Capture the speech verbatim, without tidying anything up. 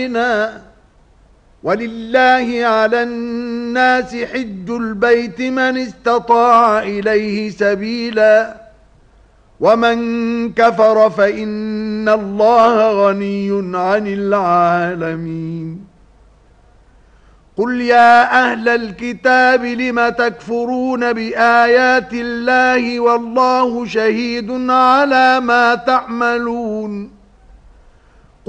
ولله على الناس حج البيت من استطاع إليه سبيلا ومن كفر فإن الله غني عن العالمين. قل يا أهل الكتاب لم تكفرون بآيات الله والله شهيد على ما تعملون.